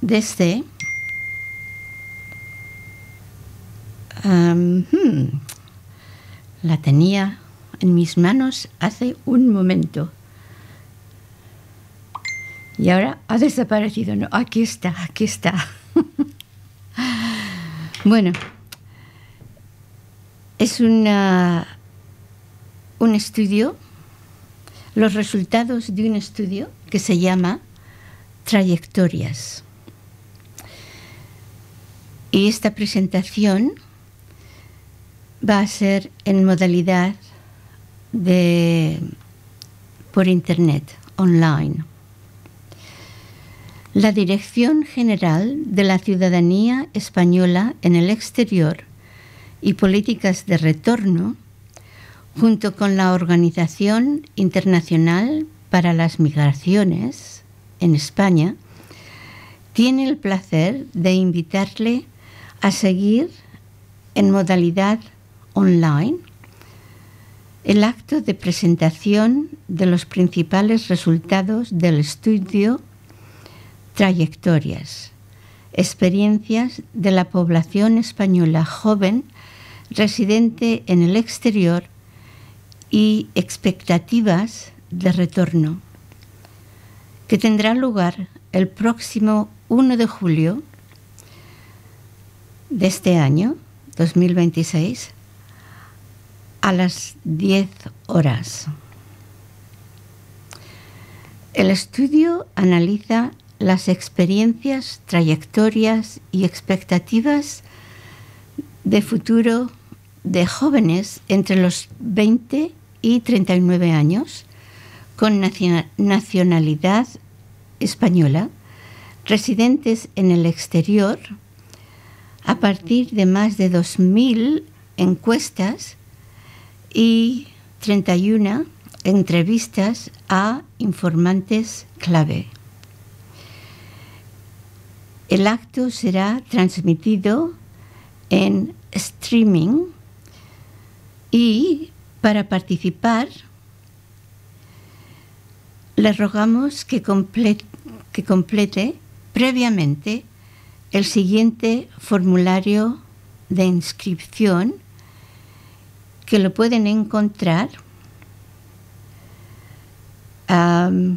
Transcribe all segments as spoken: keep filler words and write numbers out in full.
desde um, hmm, la tenía en mis manos hace un momento y ahora ha desaparecido. No, aquí está, aquí está. Bueno, es una, un estudio, los resultados de un estudio que se llama Trayectorias. Y esta presentación va a ser en modalidad de por internet, online. La Dirección General de la Ciudadanía Española en el Exterior y Políticas de Retorno, junto con la Organización Internacional para las Migraciones en España, tiene el placer de invitarle a seguir en modalidad online el acto de presentación de los principales resultados del estudio Trayectorias, experiencias de la población española joven residente en el exterior y expectativas de retorno, que tendrá lugar el próximo uno de julio de este año, dos mil veintiséis, a las diez horas. El estudio analiza las experiencias, trayectorias y expectativas de futuro de jóvenes entre los veinte y treinta y nueve años con nacionalidad española, residentes en el exterior, a partir de más de dos mil encuestas y treinta y una entrevistas a informantes clave. El acto será transmitido en streaming y para participar le rogamos que complete, que complete previamente el siguiente formulario de inscripción que lo pueden encontrar um,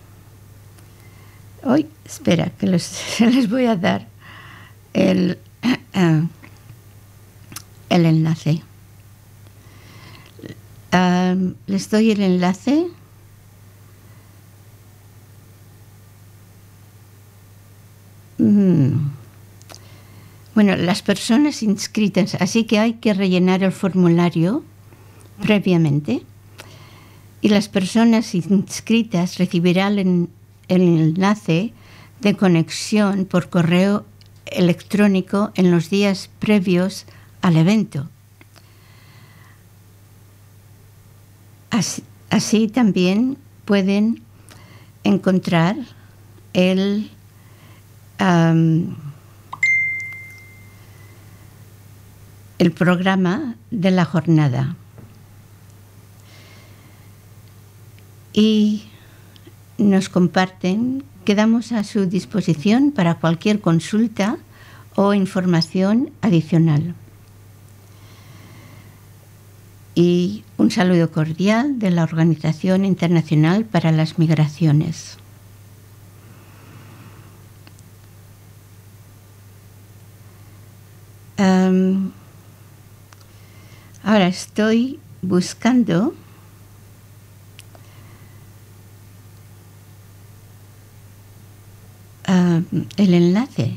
hoy, espera, que los, les voy a dar el, uh, el enlace. Um, les doy el enlace. Mm. Bueno, las personas inscritas, así que hay que rellenar el formulario previamente y las personas inscritas recibirán el, el enlace de conexión por correo electrónico en los días previos al evento. Así, así también pueden encontrar el um, el programa de la jornada. Y nos comparten, quedamos a su disposición para cualquier consulta o información adicional. Y un saludo cordial de la Organización Internacional para las Migraciones. Um, ahora estoy buscando uh, el enlace.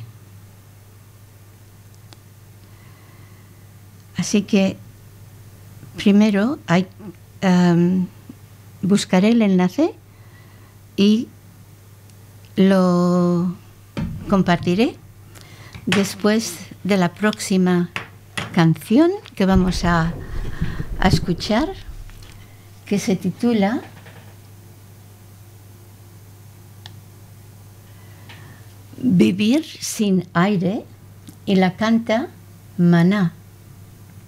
Así que primero hay, um, buscaré el enlace y lo compartiré después de la próxima canción que vamos a, a escuchar, que se titula Vivir sin aire y la canta Maná.